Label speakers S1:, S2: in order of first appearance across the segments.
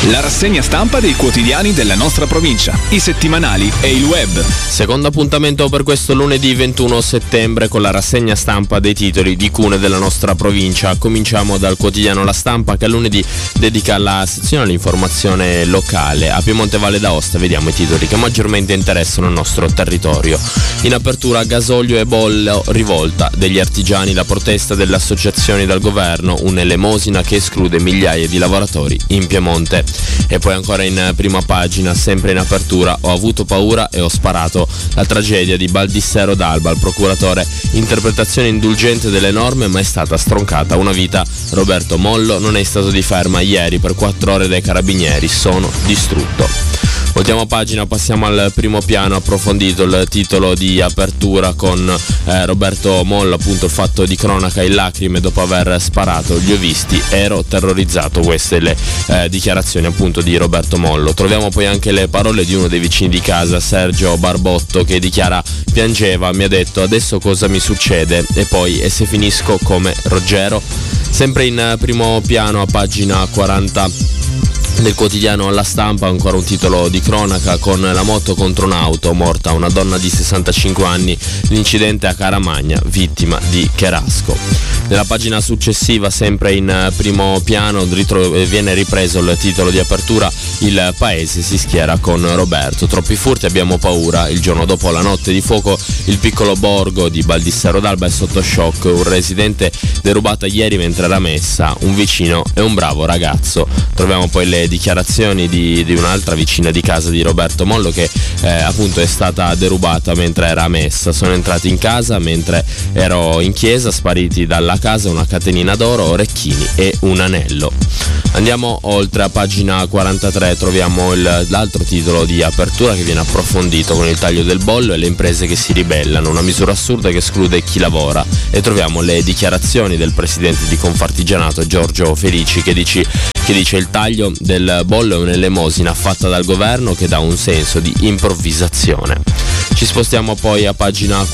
S1: La rassegna stampa dei quotidiani della nostra provincia, i settimanali e il web.
S2: Secondo appuntamento per questo lunedì 21 settembre con la rassegna stampa dei titoli di cune della nostra provincia. Cominciamo dal quotidiano La Stampa, che a lunedì dedica la sezione all'informazione locale. A Piemonte Valle d'Aosta vediamo i titoli che maggiormente interessano il nostro territorio. In apertura gasolio e bollo, rivolta degli artigiani, la protesta delle associazioni dal governo, un'elemosina che esclude migliaia di lavoratori in Piemonte. E poi ancora in prima pagina, sempre in apertura, ho avuto paura e ho sparato. La tragedia di Baldissero d'Alba, il procuratore, interpretazione indulgente delle norme ma è stata stroncata una vita. Roberto Mollo non è stato di ferma ieri per 4 ore dai carabinieri, sono distrutto. Voltiamo pagina, passiamo al primo piano, approfondito il titolo di apertura con Roberto Mollo, appunto il fatto di cronaca in lacrime dopo aver sparato, li ho visti, ero terrorizzato, queste le dichiarazioni appunto di Roberto Mollo. Troviamo poi anche le parole di uno dei vicini di casa, Sergio Barbotto, che dichiara: piangeva, mi ha detto adesso cosa mi succede, e poi e se finisco come Ruggero. Sempre in primo piano a pagina 40 del quotidiano La Stampa, ancora un titolo di cronaca con la moto contro un'auto, morta una donna di 65 anni, l'incidente a Caramagna, vittima di Cherasco. Nella pagina successiva, sempre in primo piano, viene ripreso il titolo di apertura, il paese si schiera con Roberto, troppi furti, abbiamo paura, il giorno dopo la notte di fuoco il piccolo borgo di Baldissero d'Alba è sotto shock, un residente derubata ieri mentre era messa, un vicino e un bravo ragazzo. Troviamo poi le dichiarazioni di un'altra vicina di casa di Roberto Mollo che appunto è stata derubata mentre era messa. Sono entrati in casa mentre ero in chiesa, spariti dalla casa una catenina d'oro, orecchini e un anello. Andiamo oltre, a pagina 43 troviamo l'altro titolo di apertura che viene approfondito con il taglio del bollo e le imprese che si ribellano, una misura assurda che esclude chi lavora, e troviamo le dichiarazioni del presidente di Confartigianato Giorgio Felici che dice il taglio del bollo è un'elemosina fatta dal governo che dà un senso di improvvisazione. Ci spostiamo poi a pagina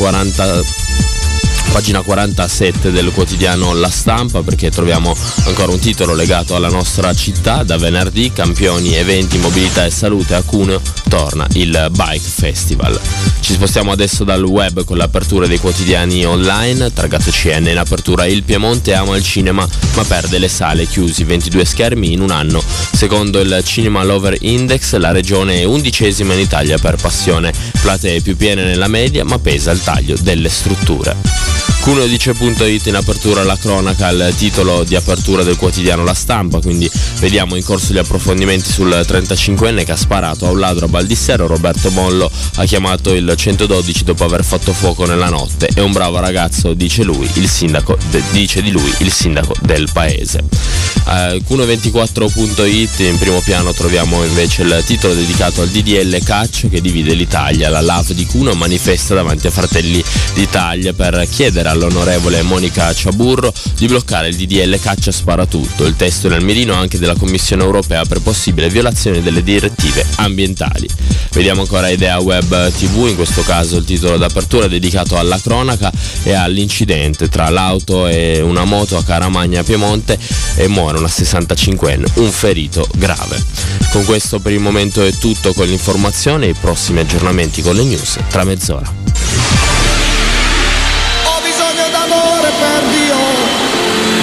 S2: 47 del quotidiano La Stampa, perché troviamo ancora un titolo legato alla nostra città. Da venerdì campioni, eventi, mobilità e salute a Cuneo, torna il Bike Festival. Ci spostiamo adesso dal web con l'apertura dei quotidiani online. Targato CN in apertura: il Piemonte ama il cinema ma perde le sale, chiusi 22 schermi in un anno. Secondo il Cinema Lover Index la regione è 11ª in Italia per passione, platee più piene nella media ma pesa il taglio delle strutture. Cuneo.it in apertura la cronaca, il titolo di apertura del quotidiano La Stampa, quindi vediamo in corso gli approfondimenti sul 35enne che ha sparato a un ladro a Baldissero. Roberto Mollo ha chiamato il 112 dopo aver fatto fuoco nella notte, è un bravo ragazzo, dice di lui il sindaco del paese. Cuneo24.it in primo piano troviamo invece il titolo dedicato al DDL Caccia che divide l'Italia. La LAV di Cuneo manifesta davanti a Fratelli d'Italia per chiedere all'onorevole Monica Ciaburro di bloccare il DDL Caccia Sparatutto. Il testo è nel mirino anche della Commissione Europea per possibile violazione delle direttive ambientali. Vediamo ancora Idea Web TV, in questo caso il titolo d'apertura è dedicato alla cronaca e all'incidente tra l'auto e una moto a Caramagna Piemonte e muore una 65enne, un ferito grave. Con questo per il momento è tutto con l'informazione, i prossimi aggiornamenti con le news tra mezz'ora.